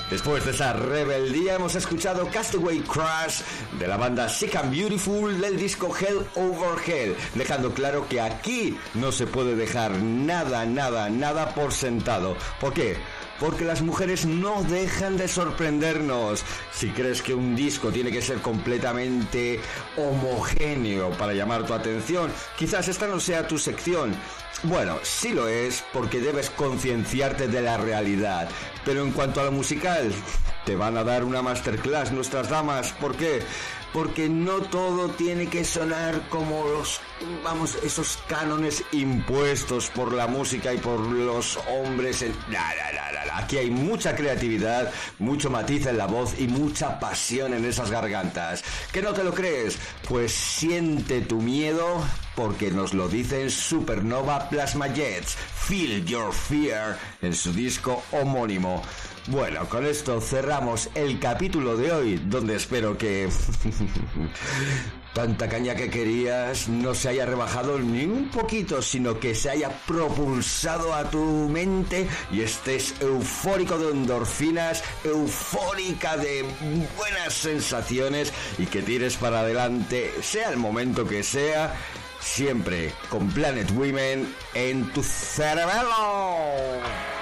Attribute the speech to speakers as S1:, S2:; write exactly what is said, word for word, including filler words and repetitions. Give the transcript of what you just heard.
S1: Después de esa rebeldía hemos escuchado Castaway Crash de la banda Sick and Beautiful del disco Hell Over Hell, dejando claro que aquí no se puede dejar nada, nada, nada por sentado. ¿Por qué? Porque las mujeres no dejan de sorprendernos. Si crees que un disco tiene que ser completamente homogéneo para llamar tu atención, quizás esta no sea tu sección. Bueno, sí lo es, porque debes concienciarte de la realidad. Pero en cuanto a lo musical, te van a dar una masterclass nuestras damas. ¿Por qué? Porque no todo tiene que sonar como los, vamos, esos cánones impuestos por la música y por los hombres. En... La, la, la, la, la. Aquí hay mucha creatividad, mucho matiz en la voz y mucha pasión en esas gargantas. ¿Que no te lo crees? Pues siente tu miedo, porque nos lo dicen Supernova Plasma Jets. Feel Your Fear en su disco homónimo. Bueno, con esto cerramos el capítulo de hoy, donde espero que tanta caña que querías no se haya rebajado ni un poquito, sino que se haya propulsado a tu mente y estés eufórico de endorfinas, eufórica de buenas sensaciones y que tires para adelante, sea el momento que sea, siempre con Planet Women en tu cerebelo.